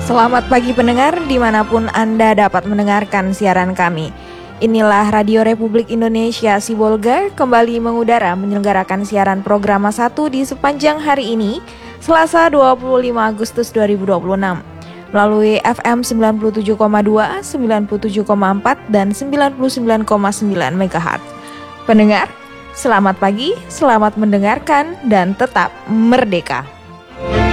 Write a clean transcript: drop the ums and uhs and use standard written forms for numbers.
Selamat pagi pendengar, dimanapun Anda dapat mendengarkan siaran kami. Inilah Radio Republik Indonesia Sibolga kembali mengudara menyelenggarakan siaran program 1 di sepanjang hari ini, Selasa 25 Agustus 2026. Melalui FM 97,2, 97,4, dan 99,9 MHz. Pendengar, selamat pagi, selamat mendengarkan, dan tetap merdeka.